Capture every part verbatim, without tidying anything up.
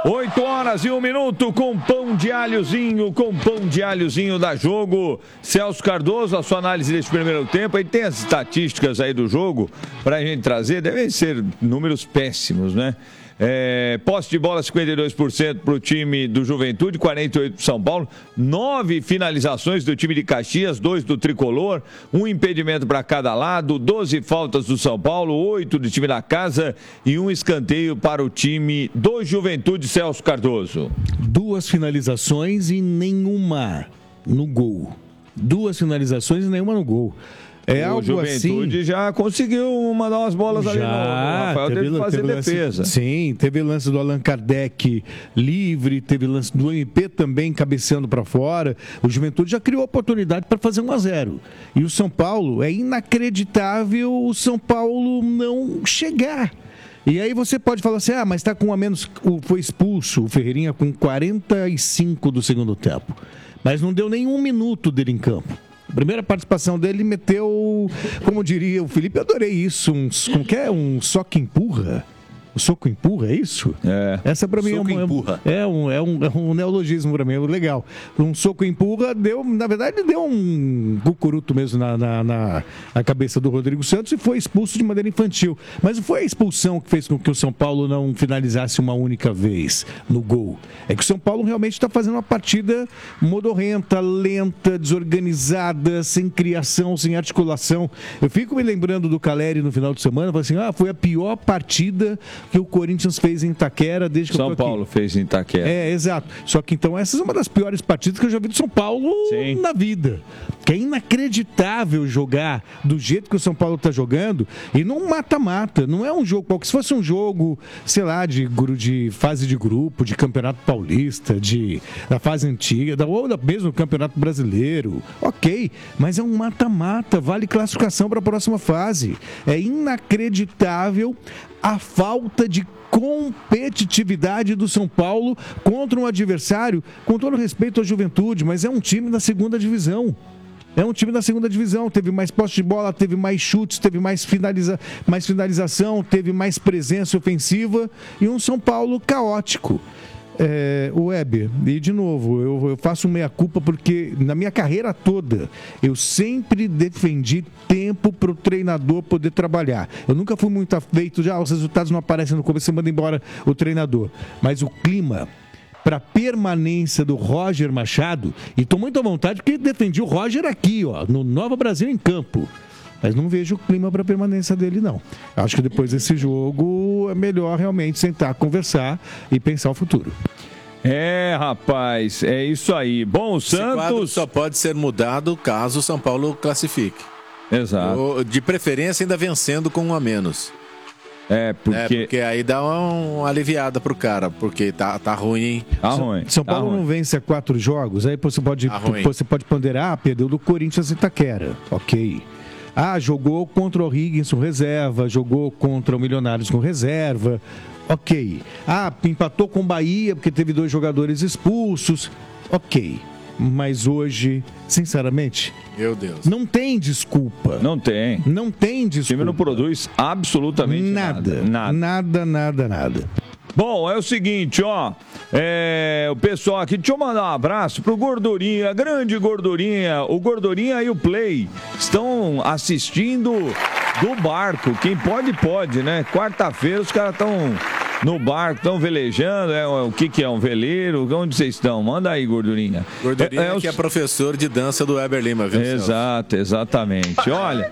oito horas e um minuto com pão de alhozinho, com pão de alhozinho da Jogo. Celso Cardoso, a sua análise desse primeiro tempo. Aí tem as estatísticas aí do jogo pra gente trazer. Devem ser números péssimos, né? É, posse de bola cinquenta e dois por cento para o time do Juventude, quarenta e oito por cento para São Paulo, nove finalizações do time de Caxias, dois do Tricolor, um impedimento para cada lado, doze faltas do São Paulo, oito do time da casa e um escanteio para o time do Juventude. Celso Cardoso. Duas finalizações e nenhuma no gol. Duas finalizações e nenhuma no gol. É o algo Juventude assim... já conseguiu mandar umas bolas já, ali no, o Rafael teve que fazer lance, defesa. Sim, teve lance do Allan Kardec livre, teve lance do M P também cabeceando para fora. O Juventude já criou oportunidade para fazer um a zero. E o São Paulo, é inacreditável o São Paulo não chegar. E aí você pode falar assim, ah, mas está com um a menos, foi expulso o Ferreirinha com quarenta e cinco do segundo tempo. Mas não deu nem um minuto dele em campo. A primeira participação dele meteu, como diria o Felipe, eu adorei isso, um, como que é? Um soco empurra. O soco empurra, é isso? É. Essa pra mim soco é, um, empurra. É, um, é, um, é um neologismo pra mim, é legal. Um soco empurra deu, na verdade, deu um bucuruto mesmo na, na, na, na cabeça do Rodrigo Santos e foi expulso de maneira infantil. Mas não foi a expulsão que fez com que o São Paulo não finalizasse uma única vez no gol. É que o São Paulo realmente está fazendo uma partida modorrenta, lenta, desorganizada, sem criação, sem articulação. Eu fico me lembrando do Caleri no final de semana, falei assim, ah, foi a pior partida que o Corinthians fez em Itaquera desde que São eu tô aqui. Paulo fez em Itaquera. É, exato. Só que então essa é uma das piores partidas que eu já vi do São Paulo Sim. na vida. Que é inacreditável jogar do jeito que o São Paulo está jogando e não mata-mata. Não é um jogo qualquer. Se fosse um jogo, sei lá, de, de fase de grupo, de Campeonato Paulista, de, da fase antiga, da, ou da, mesmo Campeonato Brasileiro, ok. Mas é um mata-mata. Vale classificação para a próxima fase. É inacreditável a falta de competitividade do São Paulo contra um adversário, com todo respeito à Juventude, mas é um time da segunda divisão. É um time da segunda divisão, teve mais posse de bola, teve mais chutes, teve mais, finaliza... mais finalização, teve mais presença ofensiva e um São Paulo caótico. É, o Weber, e de novo, eu, eu faço meia-culpa porque na minha carreira toda eu sempre defendi tempo para o treinador poder trabalhar. Eu nunca fui muito afeito, já os resultados não aparecem no começo, você manda embora o treinador. Mas o clima para permanência do Roger Machado, e estou muito à vontade porque defendi o Roger aqui, ó, no Nova Brasil em campo. Mas não vejo o clima para a permanência dele, não. Acho que depois desse jogo é melhor realmente sentar, conversar e pensar o futuro. É, rapaz, é isso aí. Bom, o Santos... Esse quadro só pode ser mudado caso o São Paulo classifique. Exato. De preferência ainda vencendo com um a menos. É, porque... É, porque aí dá uma aliviada pro cara, porque tá, tá ruim, hein? Tá ruim. São Paulo tá não ruim. vence a quatro jogos, aí você pode, tá você pode ponderar, ah, perdeu do Corinthians e Itaquera. Ok. Ah, jogou contra o Higgins com reserva, jogou contra o Milionários com reserva. Ok. Ah, empatou com o Bahia porque teve dois jogadores expulsos. Ok. Mas hoje, sinceramente, meu Deus, não tem desculpa. Não tem. Não tem desculpa. O time não produz absolutamente nada. Nada, nada, nada, nada. Bom, é o seguinte, ó, é, o pessoal aqui, deixa eu mandar um abraço pro Gordurinha, grande Gordurinha, o Gordurinha e o Play estão assistindo do barco, quem pode, pode, né? Quarta-feira os caras estão no barco, estão velejando, é, o que que é, um veleiro? Onde vocês estão? Manda aí, Gordurinha. Gordurinha é, é, que é professor de dança do Weber Lima, viu? Exato, Celso? Exatamente, olha...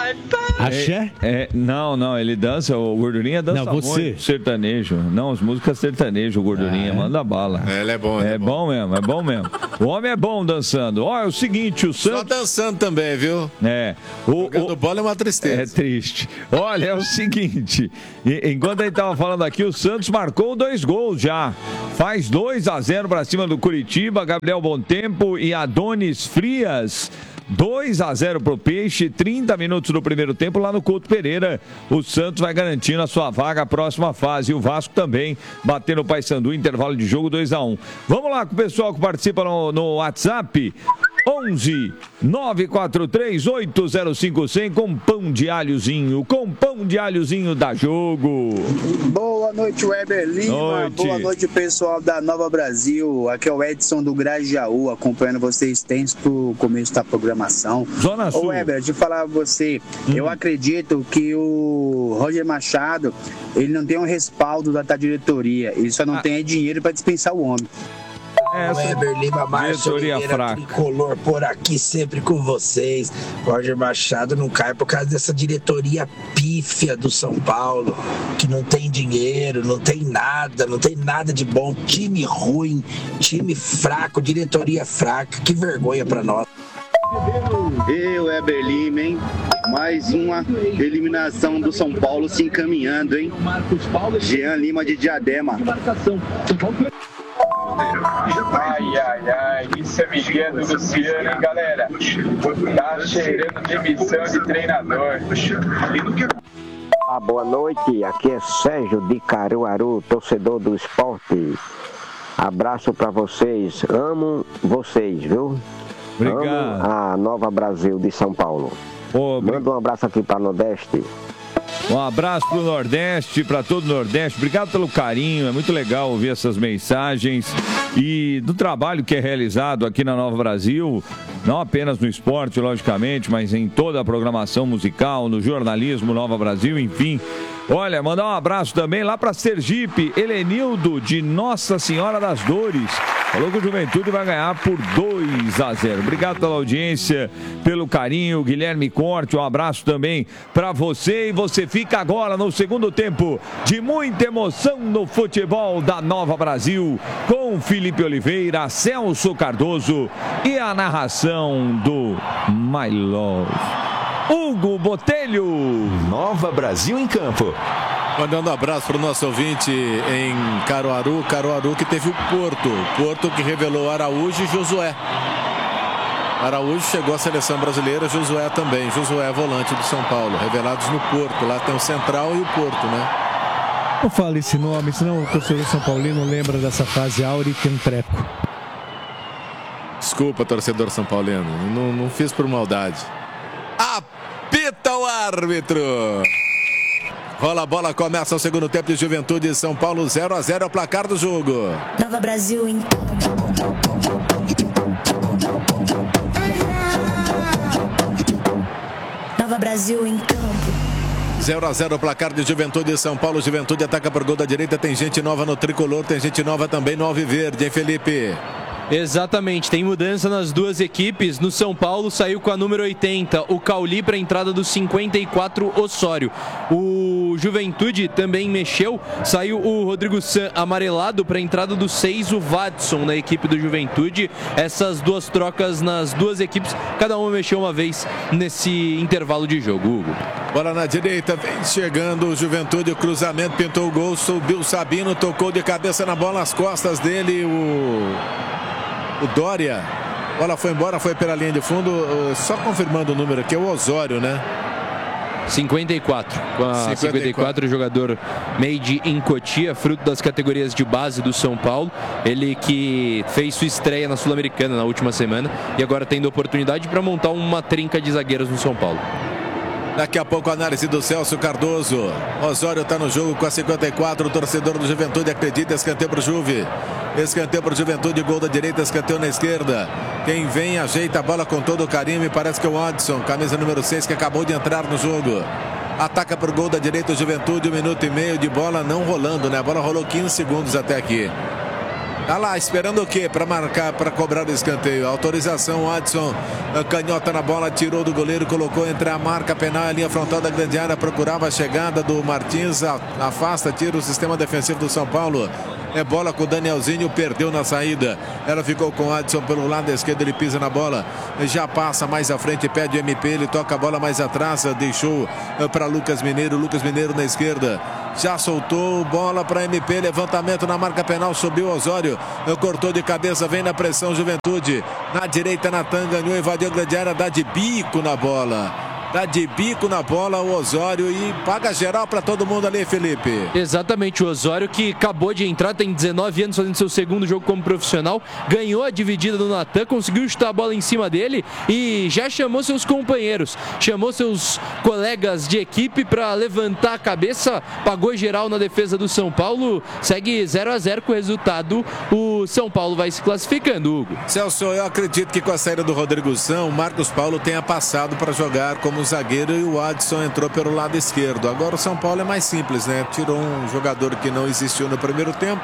Axé? É, é, não, não, ele dança, o Gordurinha dança não, você. muito sertanejo. Não, as músicas sertanejo, o Gordurinha, ah, é? manda bala. É, ele é bom, ele é, é bom. bom mesmo, é bom mesmo. O homem é bom dançando. Ó, é o seguinte, o Santos... Só dançando também, viu? É. O, Jogando o... bola é uma tristeza. É triste. Olha, é o seguinte, enquanto a gente tava falando aqui, o Santos marcou dois gols já. Faz dois a zero pra cima do Curitiba, Gabriel Bontempo e Adonis Frias. dois a zero pro Peixe, trinta minutos do primeiro tempo lá no Couto Pereira. O Santos vai garantindo a sua vaga à próxima fase. E o Vasco também batendo o Paysandu, intervalo de jogo dois a um. Vamos lá com o pessoal que participa no, no WhatsApp. onze nove quatro três oito zero cinco zero zero com pão de alhozinho, com pão de alhozinho da Jogo. Boa noite, Weber Lima. Noite. Boa noite, pessoal da Nova Brasil. Aqui é o Edson do Grajaú, acompanhando vocês desde o começo da programação. Zona Sul. Ô, Weber, deixa eu falar a você. Hum. Eu acredito que o Roger Machado, ele não tem um respaldo da, da diretoria. Ele só não ah. tem dinheiro para dispensar o homem. Essa Weber Lima, Márcio Oliveira, Tricolor por aqui sempre com vocês. Roger Machado não cai por causa dessa diretoria pífia do São Paulo, que não tem dinheiro, não tem nada, não tem nada de bom. Time ruim, time fraco, diretoria fraca. Que vergonha pra nós. E o Weber Lima, hein? Mais uma eliminação do São Paulo se encaminhando, hein? Jean Lima de Diadema. Ai, ai, ai, isso é Miguel do Luciano, hein, galera? Tá cheirando demissão de treinador. Ah, boa noite, aqui é Sérgio de Caruaru, torcedor do esporte. Abraço pra vocês, amo vocês, viu? Obrigado. Amo a Nova Brasil de São Paulo. Ô, Manda um abraço aqui pra Nordeste. Um abraço pro Nordeste, para todo o Nordeste. Obrigado pelo carinho, é muito legal ouvir essas mensagens e do trabalho que é realizado aqui na Nova Brasil, não apenas no esporte, logicamente, mas em toda a programação musical, no jornalismo Nova Brasil, enfim. Olha, mandar um abraço também lá para Sergipe, Helenildo de Nossa Senhora das Dores. Falou que o Juventude vai ganhar por dois a zero. Obrigado pela audiência, pelo carinho. Guilherme Corte, um abraço também para você. E você fica agora no segundo tempo de muita emoção no futebol da Nova Brasil, com Felipe Oliveira, Celso Cardoso e a narração do My Love, Hugo Botelho. Nova Brasil em campo. Mandando um abraço para o nosso ouvinte em Caruaru, Caruaru que teve o Porto, Porto que revelou Araújo e Josué. Araújo chegou à seleção brasileira, Josué também, Josué volante do São Paulo, revelados no Porto, lá tem o Central e o Porto, né? Não fale esse nome, senão o torcedor São Paulino lembra dessa fase áurea e tem um treco. Desculpa, torcedor São Paulino, não, não fiz por maldade. Apita o árbitro! Rola a bola, começa o segundo tempo de Juventude e São Paulo, zero a zero é o placar do jogo. Nova Brasil em Nova Brasil em campo. zero a zero o placar de Juventude e São Paulo. Juventude ataca por gol da direita, tem gente nova no tricolor, tem gente nova também no Alviverde, hein, Felipe? Exatamente, tem mudança nas duas equipes. No São Paulo saiu com a número oitenta o Cauli para a entrada do cinquenta e quatro Osório. O Juventude também mexeu, saiu o Rodrigo San amarelado para a entrada do seis o Vadson na equipe do Juventude. Essas duas trocas nas duas equipes, cada uma mexeu uma vez nesse intervalo de jogo, Hugo. Bola na direita, vem chegando o Juventude, o cruzamento, pintou o gol, subiu o Sabino, tocou de cabeça na bola, as costas dele, o... O Dória, bola foi embora, foi pela linha de fundo, só confirmando o número aqui, é o Osório, né? cinquenta e quatro, com a cinquenta e quatro, cinquenta e quatro jogador made in Cotia, fruto das categorias de base do São Paulo. Ele que fez sua estreia na Sul-Americana na última semana e agora tendo oportunidade para montar uma trinca de zagueiros no São Paulo. Daqui a pouco a análise do Celso Cardoso. Osório está no jogo com a cinquenta e quatro. O torcedor do Juventude acredita. Escanteio para o Juve. Escanteio para o Juventude. Gol da direita. Escanteio na esquerda. Quem vem ajeita a bola com todo o carinho. Me parece que é o Adson. Camisa número seis que acabou de entrar no jogo. Ataca para o gol da direita o Juventude. Um minuto e meio de bola não rolando, né? A bola rolou quinze segundos até aqui. Tá lá, esperando o quê? Para marcar, para cobrar o escanteio. Autorização, Adson. Canhota na bola, tirou do goleiro, colocou entre a marca penal e a linha frontal da grande área. Procurava a chegada do Martins. Afasta, tira o sistema defensivo do São Paulo. É bola com o Danielzinho, perdeu na saída. Ela ficou com o Adson pelo lado esquerdo, ele pisa na bola. Já passa mais à frente, pede o M P, ele toca a bola mais atrás. Deixou para Lucas Mineiro, Lucas Mineiro na esquerda. Já soltou, bola para M P, levantamento na marca penal, subiu Osório. Cortou de cabeça, vem na pressão Juventude. Na direita, Natan ganhou, invadiu a grande área, dá de bico na bola. Dá de bico na bola o Osório e paga geral para todo mundo ali, Felipe. Exatamente, o Osório que acabou de entrar, tem dezenove anos, fazendo seu segundo jogo como profissional, ganhou a dividida do Natan, conseguiu chutar a bola em cima dele e já chamou seus companheiros, chamou seus colegas de equipe para levantar a cabeça, pagou geral na defesa do São Paulo, segue zero a zero com o resultado, o São Paulo vai se classificando, Hugo. Celso, eu acredito que com a saída do Rodrigo São, o Marcos Paulo tenha passado para jogar como zagueiro e o Adson entrou pelo lado esquerdo. Agora o São Paulo é mais simples, né? Tirou um jogador que não existiu no primeiro tempo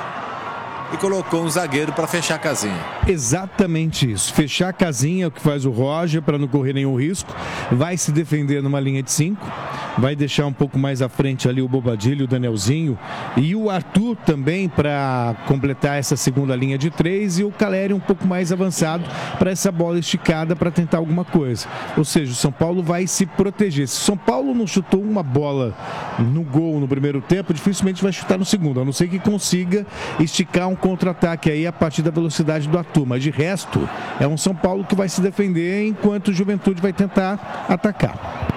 e colocou um zagueiro para fechar a casinha. Exatamente isso. Fechar a casinha é o que faz o Roger para não correr nenhum risco. Vai se defender numa linha de cinco. Vai deixar um pouco mais à frente ali o Bobadilha, o Danielzinho e o Arthur também para completar essa segunda linha de três e o Caleri um pouco mais avançado para essa bola esticada para tentar alguma coisa. Ou seja, o São Paulo vai se proteger. Se o São Paulo não chutou uma bola no gol no primeiro tempo, dificilmente vai chutar no segundo, a não ser que consiga esticar um contra-ataque aí a partir da velocidade do Arthur. Mas de resto, é um São Paulo que vai se defender enquanto o Juventude vai tentar atacar.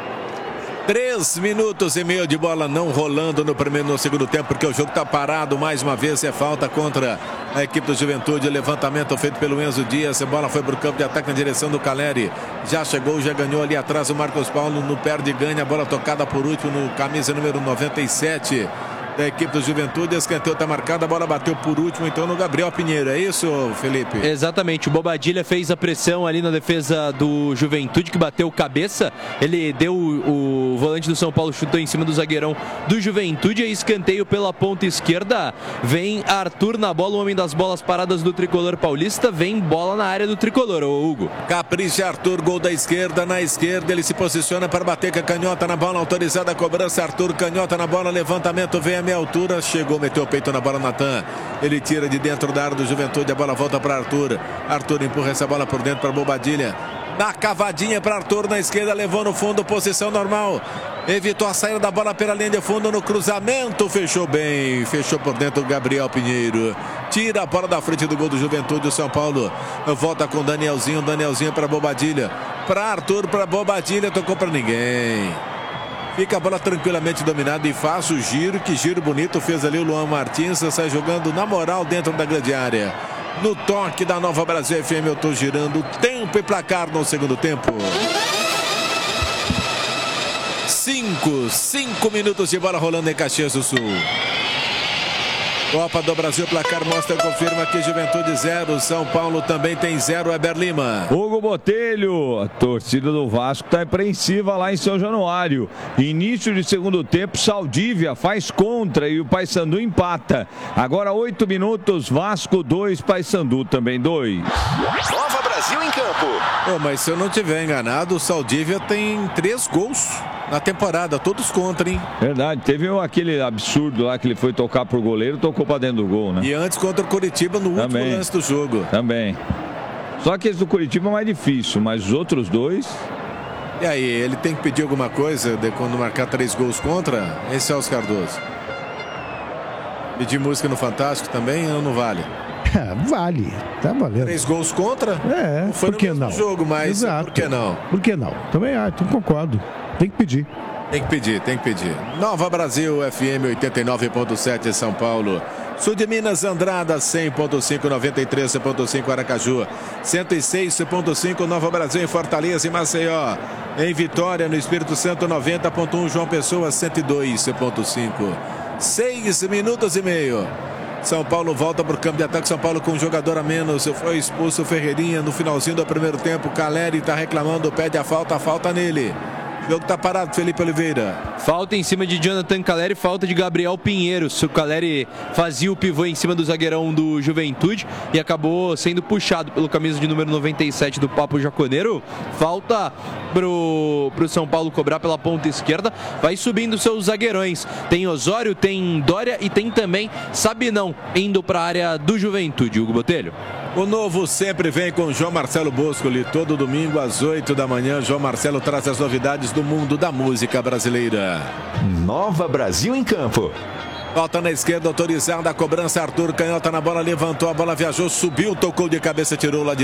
Três minutos e meio de bola não rolando no primeiro no segundo tempo, porque o jogo está parado mais uma vez. É falta contra a equipe do Juventude. Levantamento feito pelo Enzo Dias. A bola foi para o campo de ataque na direção do Caleri. Já chegou, já ganhou ali atrás o Marcos Paulo. No perde e ganha. A bola tocada por último no camisa número noventa e sete da equipe do Juventude. Escanteio está marcado, a bola bateu por último então no Gabriel Pinheiro, é isso, Felipe? Exatamente, o Bobadilha fez a pressão ali na defesa do Juventude, que bateu cabeça, ele deu o, o volante do São Paulo, chutou em cima do zagueirão do Juventude, e escanteio pela ponta esquerda, vem Arthur na bola, o homem das bolas paradas do Tricolor Paulista, vem bola na área do Tricolor, ô Hugo. Capricha Arthur, gol da esquerda, na esquerda ele se posiciona para bater com a canhota na bola, autorizada a cobrança, Arthur, canhota na bola, levantamento, vem a meia altura, chegou, meteu o peito na bola, Natan, ele tira de dentro da área do Juventude, a bola volta para Arthur, Arthur empurra essa bola por dentro para Bobadilha, na cavadinha para Arthur na esquerda, levou no fundo, posição normal, evitou a saída da bola pela linha de fundo, no cruzamento, fechou bem, fechou por dentro o Gabriel Pinheiro, tira a bola da frente do gol do Juventude, o São Paulo volta com Danielzinho, Danielzinho para Bobadilha, para Arthur, para Bobadilha, tocou para ninguém. Fica a bola tranquilamente dominada e faz o giro, que giro bonito fez ali o Luan Martins, sai jogando na moral dentro da grande área. No toque da Nova Brasil F M, eu estou girando tempo e placar no segundo tempo. Cinco, cinco minutos de bola rolando em Caxias do Sul. Copa do Brasil, placar mostra e confirma que Juventude zero, São Paulo também tem zero, Eber Lima. Hugo Botelho, a torcida do Vasco está apreensiva lá em São Januário. Início de segundo tempo, Saldívia faz contra e o Paysandu empata. Agora oito minutos, Vasco dois, Paysandu também dois. Nova Brasil em campo. Oh, mas se eu não tiver enganado, o Saldívia tem três gols na temporada, todos contra, hein? Verdade, teve aquele absurdo lá que ele foi tocar pro goleiro, tocou pra dentro do gol, né? E antes contra o Curitiba no Também. último lance do jogo. Também. Só que esse do Curitiba é mais difícil, mas os outros dois... E aí, ele tem que pedir alguma coisa de quando marcar três gols contra? Esse é o Cardoso. Pedir música no Fantástico também ou não vale? É, vale, tá valendo. Três gols contra? É, não foi por que no mesmo não? jogo, mas Exato. por que não? Por que não? Também ah, então concordo. Tem que pedir. Tem que pedir, tem que pedir. Nova Brasil, F M oitenta e nove ponto sete, São Paulo. Sul de Minas, Andrada, cem ponto cinco, noventa e três ponto cinco, Aracaju. cento e seis ponto cinco, Nova Brasil em Fortaleza e Maceió. Em Vitória, no Espírito Santo, noventa ponto um, João Pessoa, cento e dois ponto cinco. Seis minutos e meio. São Paulo volta para o campo de ataque. São Paulo com um jogador a menos. Foi expulso o Ferreirinha no finalzinho do primeiro tempo. Caleri está reclamando, pede a falta, a falta nele. O jogo está parado, Felipe Oliveira. Falta em cima de Jonathan Caleri, falta de Gabriel Pinheiro. O Caleri fazia o pivô em cima do zagueirão do Juventude e acabou sendo puxado pelo camisa de número noventa e sete do Papo Jaconeiro. Falta pro, pro São Paulo cobrar pela ponta esquerda. Vai subindo seus zagueirões. Tem Osório, tem Dória e tem também Sabinão indo para a área do Juventude. Hugo Botelho. O novo sempre vem com João Marcelo Boscoli. Todo domingo às oito da manhã, João Marcelo traz as novidades do mundo da música brasileira. Nova Brasil em campo. Falta na esquerda, autorizada a cobrança. Arthur, canhota na bola, levantou a bola, viajou, subiu, tocou de cabeça, tirou lá de